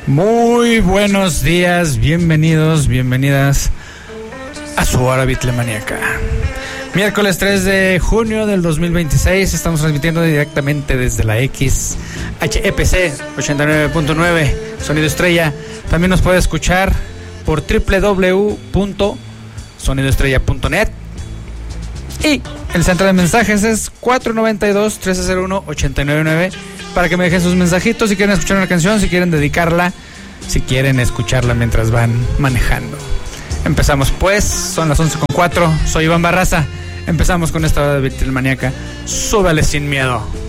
Muy buenos días, bienvenidos, bienvenidas a su hora Beatlemaníaca. Miércoles 3 de junio del 2026, estamos transmitiendo directamente desde la XHEPC 89.9, Sonido Estrella. También nos puede escuchar por www.sonidoestrella.net. Y el centro de mensajes es 492-1301-899 para que me dejen sus mensajitos si quieren escuchar una canción, si quieren dedicarla, si quieren escucharla mientras van manejando. Empezamos pues, son las 11:04, soy Iván Barraza. Empezamos con esta hora de Beatlemaníaca. Súbale sin miedo.